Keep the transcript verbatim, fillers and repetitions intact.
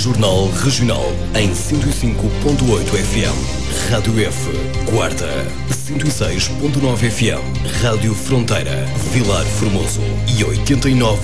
Jornal Regional em cento e cinco ponto oito F M. Rádio F, Guarda, cento e seis ponto nove F M. Rádio Fronteira, Vilar Formoso e oitenta e nove